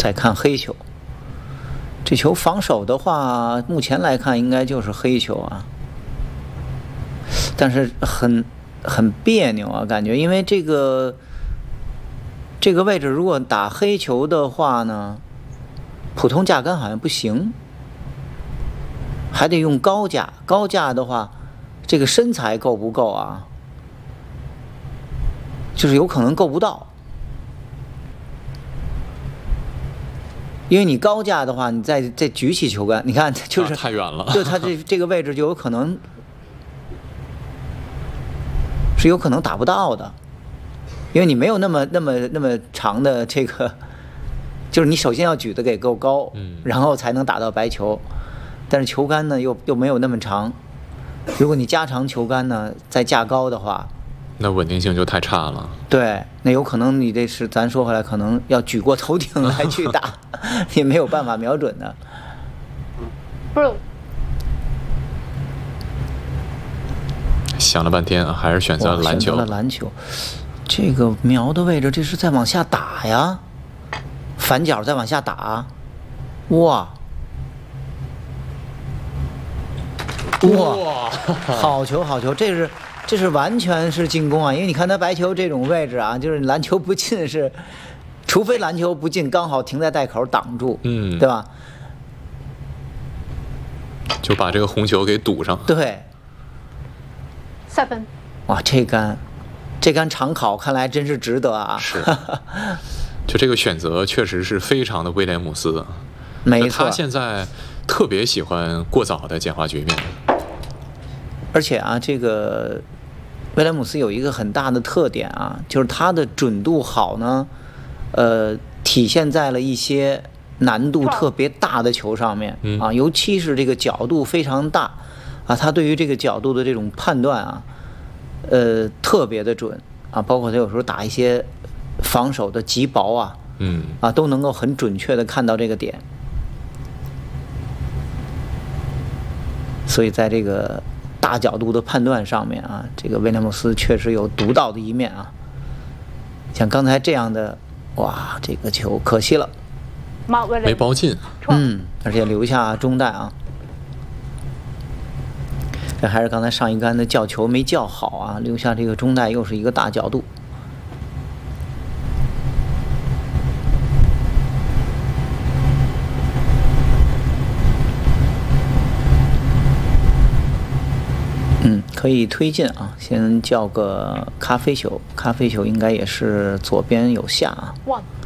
再看黑球，这球防守的话，目前来看应该就是黑球啊，但是很别扭啊，感觉，因为这个位置如果打黑球的话呢，普通架杆好像不行，还得用高架。高架的话，这个身材够不够啊？就是有可能够不到。因为你高架的话，你再举起球杆，你看就是太远了， 就它这个位置就有可能是有可能打不到的，因为你没有那么长的这个，就是你首先要举得给够高，然后才能打到白球，但是球杆呢又没有那么长，如果你加长球杆呢，再架高的话， 那稳定性就太差了。 对，那有可能你这是咱说回来，可能要举过头顶来去打，也没有办法瞄准的。 想了半天啊，还是选择篮球。 选择了篮球，这个瞄的位置，这是在往下打呀，反脚再往下打，哇！好球好球，这是完全是进攻啊！因为你看他白球这种位置啊，就是篮球不进是，除非篮球不进，刚好停在袋口挡住，对吧？ 就把这个红球给堵上。 对。 7。 哇，这杆长考看来真是值得啊！ 是，就这个选择确实是非常的威廉姆斯。 没错， 他现在特别喜欢过早的简化局面。 而且啊，这个威廉姆斯有一个很大的特点啊，就是他的准度好呢，体现在了一些难度特别大的球上面啊，尤其是这个角度非常大啊，他对于这个角度的这种判断啊，特别的准啊，包括他有时候打一些防守的极薄啊，都能够很准确的看到这个点，所以在这个大角度的判断上面啊，这个威廉姆斯确实有独到的一面啊。像刚才这样的，哇，这个球可惜了， 没包进。 而且留下中袋啊。这还是刚才上一杆的叫球没叫好啊，留下这个中袋又是一个大角度。可以推进啊，先叫个咖啡球，咖啡球应该也是左边有下啊。